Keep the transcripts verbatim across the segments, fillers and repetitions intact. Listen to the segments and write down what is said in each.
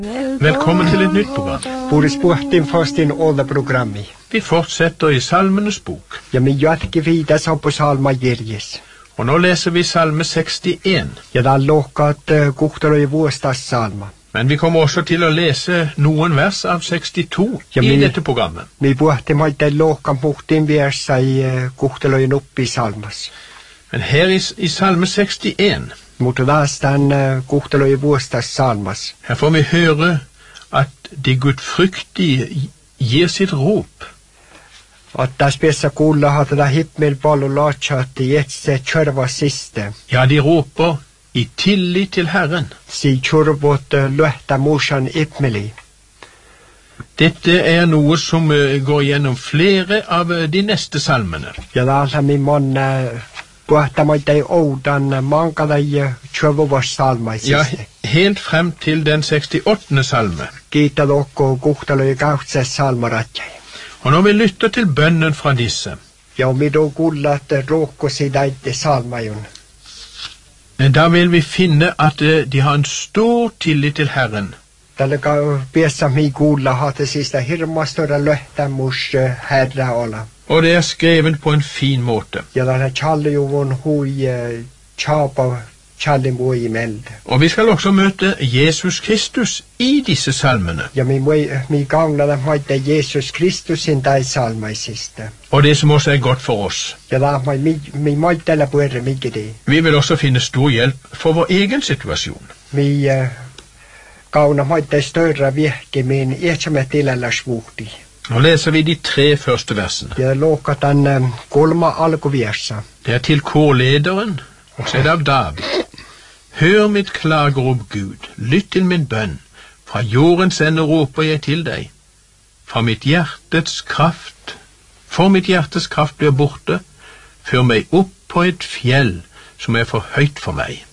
Velkommen til et nytt program. Boris Puhtin fastin olla programmi. Vi fortsetter i Salmenes bok. Ja me jatki viidas på salma jirjes. Og nå leser vi salme sekstien. Ja da lokat uh, kuhteloi vuostas salma. Men vi kommer også til å lese noen vers av sekstito ja, i mi, dette programmet. Mi puhti maite lokan puhtin versa i uh, kuhteloin uppi salmas. Men her i, i salme sekstien mutta tästä uh, kuhteloi vuostas salmas. Her får vi høre at de gudfryktige gir sitt rop. At tässä piessä kuulla tätä himmelpallon laatsaatti etse tjörva siste. Ja, de roper i tillit til Herren. Si tjörvot uh, løhtä morsan ippmeli. Dette er noe som uh, går gjennom flere av uh, de neste salmene. Ja da min mann uh, puhtamaitei oudan mankadai tjövuvas salmaisiste. Ja, helt frem til den sekstiåttende salme. Kiita lokko kuhteloi kautses salmaratjai. Og når vi lytter til bønnen fra disse, ja, vi da kuulla, at råkko sidaitte salmajun. Da vil vi finne at de har en stor tillit til Herren. Tällä piessä mi kuulla, at det sista hirmastora löhtämus herra olla. Og det er skrevet på en fin måte. Ja, det er tjallejuvun hui tjapa tjallimui meld. Og vi skal også møte Jesus Kristus i disse salmene. Ja, mi, mi gangla dem haite Jesus Kristus in tai salmaisiste. Og det som også er godt for oss. Ja, da mi, mi, mi maitella puerre mikidi. Vi vil også finne stor hjelp for vår egen situasjon. Mi uh, kauna maite større virke min etsamme tilellas vuhti. Nå leser vi de tre første versene. Ja, låkat den uh, kolma alkuversa. Det er til kårlederen, og så er det av David. Hør mitt klagerop, Gud, lytt til min bønn. Fra jordens ende roper jeg til deg. Fra mitt hjertets kraft, for mitt hjertets kraft blir borte, før meg opp på et fjell som er for høyt for meg.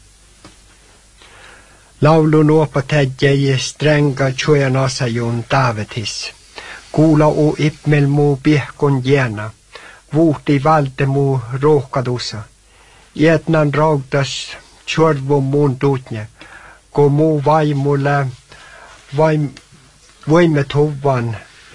Laulu nuopa tädjei stränga tjojanasajun Davidis. Kuula u ippmel mu pihkon jäna. Vuhti valte mu rohkadusa. Ietnan raugtas tjorvu muun tutnje. Ko mu vaimulle vaim, voimme tuvan.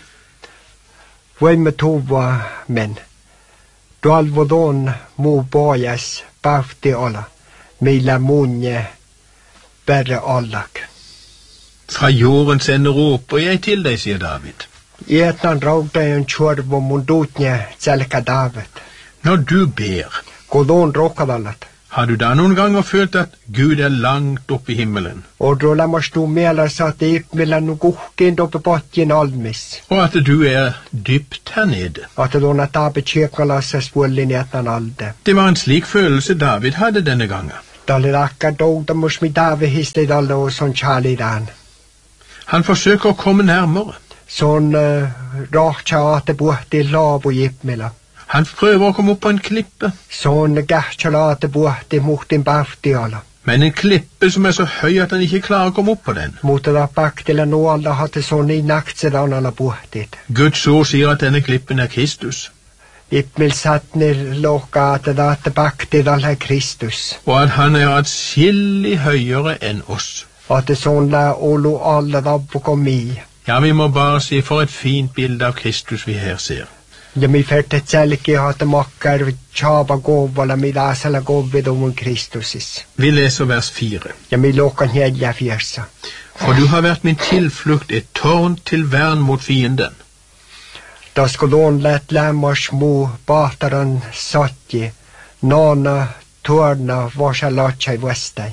Voimme tuva men. Tualvodon mu pojas pähti olla. Meillä munje berre allak. Fra jordens ende roper jeg til deg, sier David. Ietnan raugtajan tjorvu mun tutnje selkä David. Når du ber, Kodon rohkadallat. har du da noen ganger følt at Gud er langt oppe i himmelen, Og då lämmas du mielessä, att ippmillä nu kuhkin doppe potjin almis. og at du er dypt her nede? Att då na tape tjekalassas vuollin jätnan alde. Det var en slik følelse David hadde denne gangen. Dalle rakka doutamus mi tave histe dalle og son chalidan. Han forsøker å komme nærmere. Son uh, rohtsa ate puhti laabu ippmillä. Han prøver å komme opp på en klippe, Son kähtsala ate puhti muhtin pähtiala. men en klippe som er så høy at han ikke klarer å komme opp på den. Mutta da paktilla nuolda hatte son niin naktsedanalla puhtit. Guds ord sier at denne klippen er Kristus, Ippmil satnir lohka ate da ate paktidalle Kristus. og at han er atskillig høyere enn oss. Att son la olu alla dabbo komi. Ja, vi må bare si for et fint bilde av Kristus vi her ser. Ja mi färtet selki hata makkar chaba govvala mi dasala govidomun Kristusis. Vi leser vers fire. Ja mi lokan hedja fjersa. For du har vært min tilflukt, et tårn til vern mot fienden. Da skolon let lämmars mu bataran satji. Nana tårna varsa latja i vestai.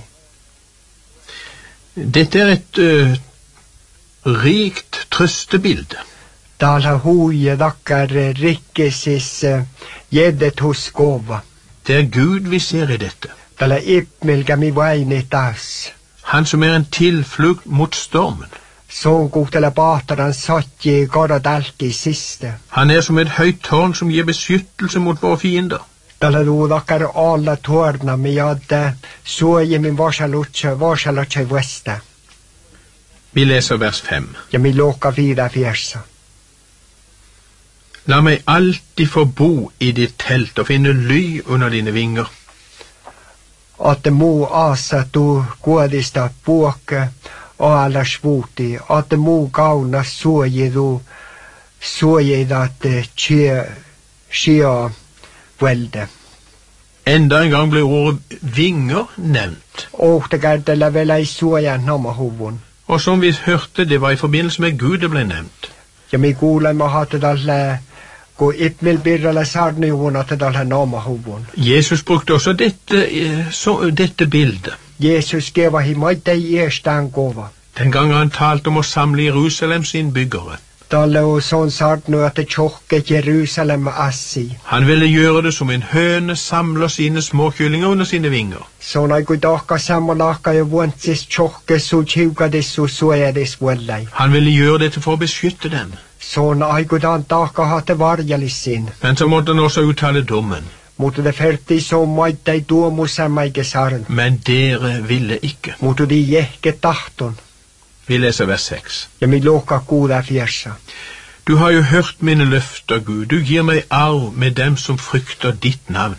Dette er et uh, rikt trøstebilde. Dala huje dakkar rikkesis jedet hos gova. Det er Gud vi ser i dette. Dala ippmilga mi vaini tas. Han som er en tilflukt mot stormen. Son kuhtela bataran satji karadalki siste. Han er som et høyt tårn som gir beskyttelse mot våre fiender. Tällä luudakkar alla tuorna mi jadde suojimin varsalutsa varsalutsa västä. Vi leser vers fem. Ja mi loka vida fjersa. La meg alltid få bo i ditt telt og finne ly under dine vinger. Att mu asa tu kuodista puokke alla svuti, att må gauna suojedu, suojedat skia velde. Enda en gang ble ordet vinger nevnt. Och det gärde la väl ei suoja namahuvun. Og som vi hørte, det var i forbindelse med Gud det ble nevnt. Ja mi kuulen mä hatte dalle kun ipmil birralla sarniuvun att dalle namahuvun. Jesus brukte også dette, eh, så, dette bildet. Jesus geva hi maitei iestään kova. Den gang han talte om å samle Jerusalems innbyggere. Dalle on sån sarnu att det tjokke Jerusalem assi. Han ville gjøre det som en høne samler sine små kyllinger under sine vinger. Sån ai kun tahka sammalahka ja vuontsis tjokke su tjiukadis su suojadis vuollai. Han ville gjøre dette for å beskytte dem. Sån ai kun han tahka hatte varjalissin. Men så måtte han også uttale dommen. Mutta det ferti så maitei tuomusammaike sarn. Men dere ville ikke. Mutta de jehke tahton. Vi leser vers seks. Ja mi låka kuuda fjersa. Du har jo hørt mine løfter, Gud. Du gir meg arv med dem som frykter ditt navn.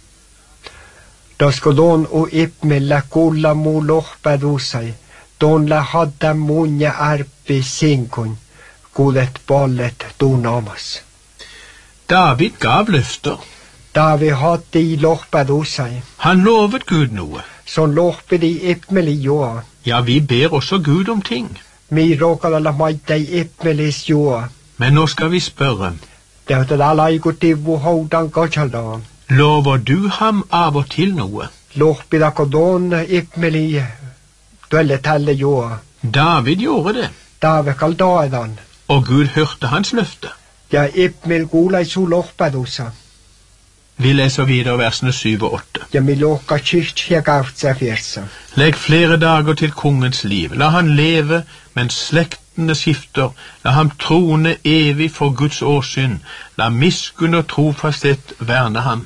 Da skal don og ipmilla kulla mu lohpadusai. Don la hadda munja arpi sinkun. Kuudet ballet dunamas. David gav løfter. Da vi hadde i lohpadusai. Han lovet Gud noe. Sån lohpedi ipmeli joa. Ja, vi ber også Gud om ting. Mi råkala la maitei ipmelis joa. Men nå skal vi spørre. Det hadde alla ikutivvu houdan kachaldan. Lover du ham av og til noe? Lohpida kodon ipmeli tuelle tälle joa. David gjorde det, Tave kaldaedan. og Gud hørte hans løfte. Ja ipmel kuulai su lohpadusa. Vi leser videre versene syv og åtte. Ja mi lohka kyrkja kautsa fjersa. Legg flere dager til kongens liv. La han leve mens slektene skifter. La ham trone evig for Guds åsyn. La miskunn og trofasthet verne ham.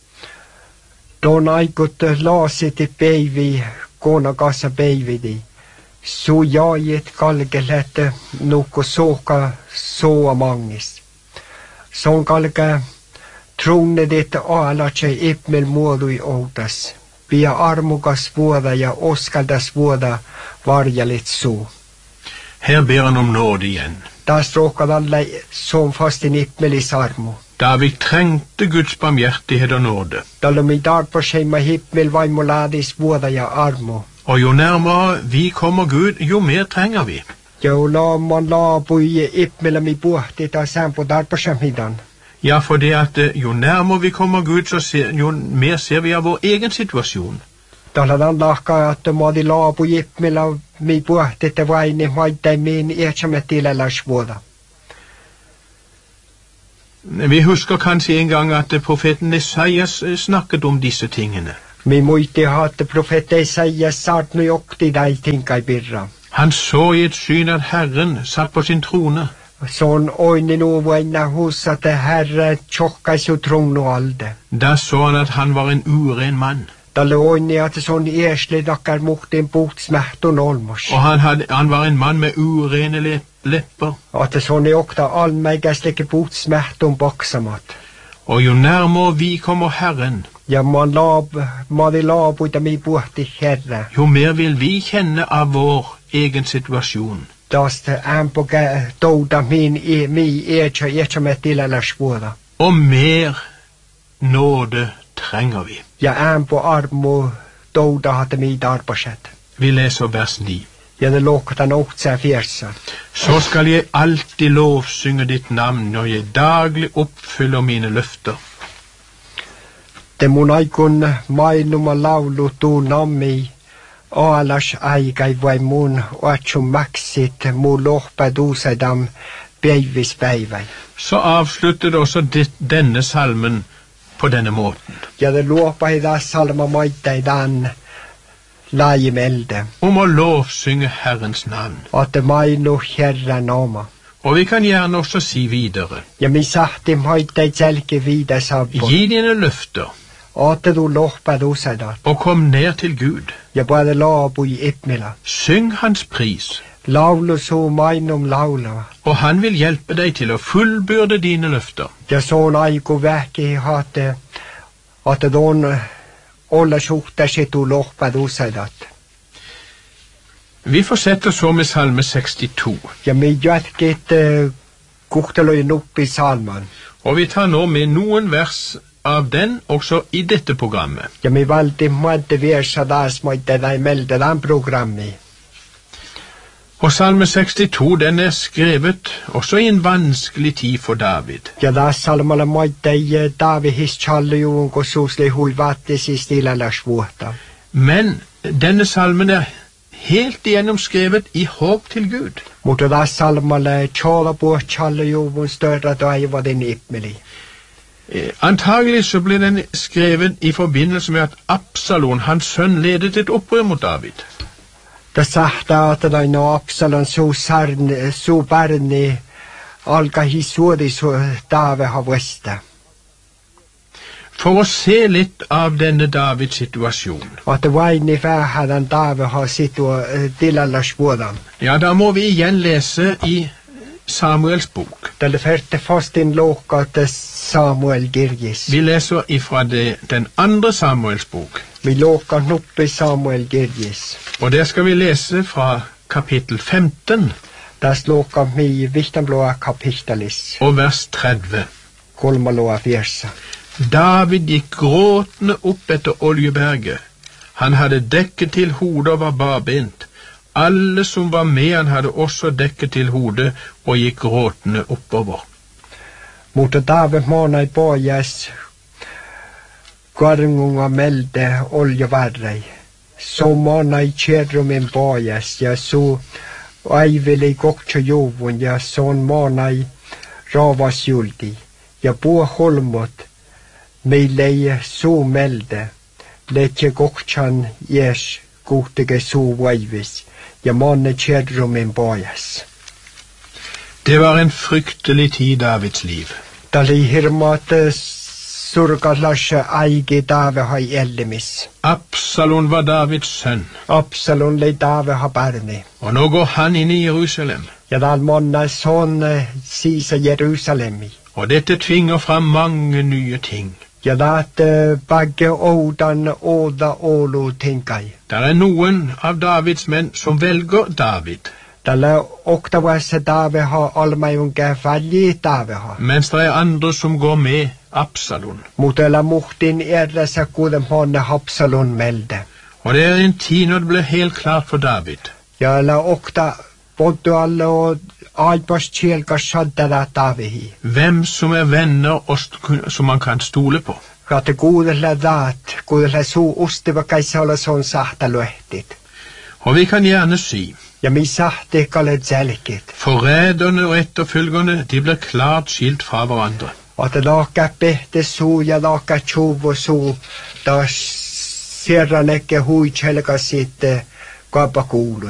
Don aikut laasit i peivi, kona kassa peividi. Su jaajit kalgelet nukku soka soa mangis. Son kalge trone ditt alatse ipmel muodui outas. Pia armukas vuoda ja oskaldas vuoda varjalit suu. Her ber han om nåde igjen. Taas rohkadalle som fastin ipmelis armu. David trengte Guds barmhjertighet og nåde. Dalle mi darposheima hipmel vaimuladis vuoda ja armu. Og jo nærmere vi kommer Gud, jo mer trenger vi. Jo la man la bui ipmela mi puhti ta sampo darposhemidan. Ja, for det at jo nærmere vi kommer Gud, så ser, jo mer ser vi av vår egen situasjon. Dalle dan lahka at madi la bui ipmela mi puhti te vaini maitei min ietsametilellas vuoda. Vi husker kanskje en gang at profeten Esaias snakket om disse tingene. Mi muisti haatte profeetta Esaias saartnu jokti dai tinkai birra. Han så i et syn at Herren satt på sin trone. Sån oini nu vaina hus at herre tjokkaisu tronu alde. Da så han at han var en uren mann. Dalle oini at sån ersli dakkar muhtin puhtsmähtun olmos. Og han, had, han var en mann med urene le, lepper. At sån jokta almeigaslike puhtsmähtun baksamat. Og jo nærmere vi kommer Herren, ja man lab, madi labuita mi puhti herre. jo mer vil vi kjenne av vår egen situasjon. Tästä ämpokä touda min i mi echa echa med tilläs vuoda. Og mer nåde trenger vi. Ja ämpo armo touda hatte mi darpaset. Vi leser vers ni. Ja det lokta oktsa fjersa. Så skal jeg alltid lovsynge ditt navn når jeg daglig oppfyller mine løfter. Det mun aikun mainuma laulu tuu nammi. Alas aikai vai mun oatsum maksit mu lohpadusedam päivispäivän. Så avsluttet også dit, denne salmen på denne måten. Ja det luopai taas salma maittai dan laajimelde. Om å lovsynge Herrens navn. At mainu herra nama. Og vi kan gjerne også si videre. Ja mi sahti maittai tselke vida sabbo. Gi dine løfter. At du lohpadusedat. Og kom ned til Gud. Ja både laabu i ipmila. Syng hans pris. Laulu su mainum laula. Og han vil hjelpe deg til å fullbyrde dine løfter. Ja sån aiku väki hatte at don olla suhtasi tu lohpadusedat. Vi fortsetter så med salme sekstito. Ja me jatket uh, kuhteløyen opp i salmen. Og vi tar nå med noen vers av den også i dette programmet. Ja me valgte måtte versa der småtte de melde den programmet. Og salme sekstito, den er skrevet også i en vanskelig tid for David. Ja da salmala måtte David hiskjalle jo og sosle hulvattes i stila la svåta. Men denne salmen er helt igjennom skrevet i håp til Gud. Mutta da salmala tjala på tjalle jo og større da jeg var den ipmeli. Eh, antagelig så ble den skrevet i forbindelse med at Absalon, hans sønn, ledet et opprør mot David. Da sagte at da nå Absalon så sarne, så barne, alga histori så David har veste. For å se litt av denne Davids situasjon. At det var en i verden David har sitt og dilla la spådan. Ja, da må vi igjen lese i Samuels bok. Det første fast inn låka til Samuel Girgis. Vi leser ifra det, den andre Samuels bok. Vi låka oppe Samuel Girgis. Og der skal vi lese fra kapittel femten. Der slåka vi vittamblåa kapitelis. Og vers tretti. Kolmalåa fjersa. David gikk gråtende opp etter Oljeberget. Han hadde dekket til hodet og var barbent. Alle som var med han hadde også dekket til hodet og gikk gråtende oppover. Mot David måna i bojas, garngunga melde oljevarrei. Så måna i kjedrum in bojas, ja så aiveli gokcha jovun, ja sån måna i ravas juldi. Ja bo holmot, mei leie så melde, letje gokchan jes gotige så vaivis. Ja måne kjedrum in bojas. Det var en fryktelig tid i Davids liv. Da li hirmate surga lasje eige David ha i ellemis. Absalon var Davids sønn. Absalon le David ha barni. Og nå går han inn i Jerusalem. Ja da måna sånn sisa Jerusalem i. Og dette tvinger fram mange nye ting. Ja da at uh, bagge ådan åda ålo tenkai. Der er noen av Davids menn som velger David. Da la okta vase David ha almai unge falli David ha. Mens det er andre som går med Absalon. Mutta la muhtin erre sa kudem hånda Absalon melde. Og det er en tid når det ble helt klart for David. Ja la okta bodde alle og albers kjelka sadda David hi. Hvem som er venner og st- som man kan stole på. At det gode la dat, gode la så oste var kaisala sånn sahta løhtit. Og vi kan gjerne si, Ja mi sahte kalle zelkit. forræderne og etterfølgerne, de blir klart skilt fra hverandre. At det laka behte så, ja laka tjov og så, da ser han ikke hui kjelka sitt gabakolo.